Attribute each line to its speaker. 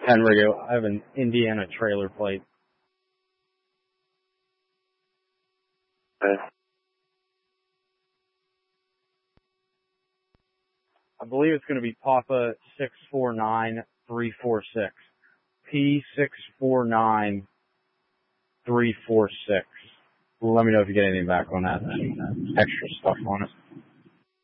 Speaker 1: Henry, I have an Indiana trailer plate.
Speaker 2: Okay.
Speaker 1: I believe it's going to be Papa 649346. P649346. Let me know if you get anything back on that. Extra stuff on it.